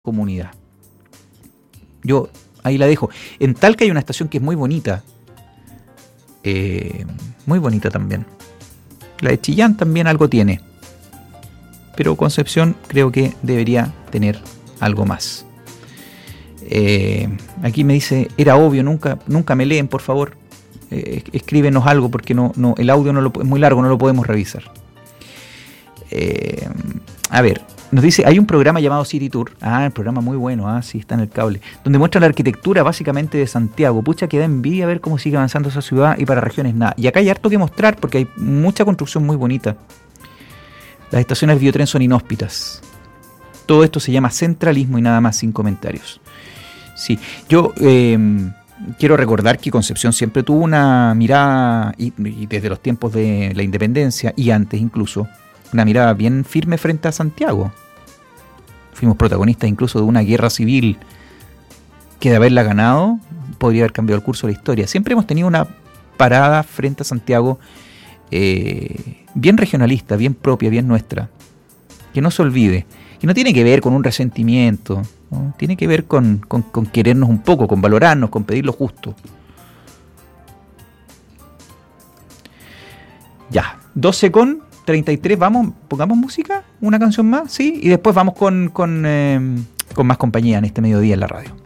comunidad. Yo ahí la dejo. En Talca hay una estación que es muy bonita. Muy bonita también. La de Chillán también algo tiene. Pero Concepción creo que debería tener algo más. Aquí me dice, era obvio, nunca me leen, por favor. Escríbenos algo porque el audio es muy largo, no lo podemos revisar. A ver, nos dice, hay un programa llamado City Tour. El programa muy bueno, sí, está en el cable. Donde muestra la arquitectura básicamente de Santiago. Pucha, que da envidia ver cómo sigue avanzando esa ciudad y para regiones nada. Y acá hay harto que mostrar porque hay mucha construcción muy bonita. Las estaciones de biotren son inhóspitas. Todo esto se llama centralismo y nada más, sin comentarios. Sí, yo quiero recordar que Concepción siempre tuvo una mirada, y desde los tiempos de la independencia y antes incluso, una mirada bien firme frente a Santiago. Fuimos protagonistas incluso de una guerra civil que de haberla ganado podría haber cambiado el curso de la historia. Siempre hemos tenido una parada frente a Santiago bien regionalista, bien propia, bien nuestra. Que no se olvide. Y no tiene que ver con un resentimiento, ¿no? Tiene que ver con querernos un poco, con valorarnos, con pedir lo justo. Ya, 12:33, vamos, pongamos música, una canción más, ¿sí? Y después vamos con más compañía en este mediodía en la radio.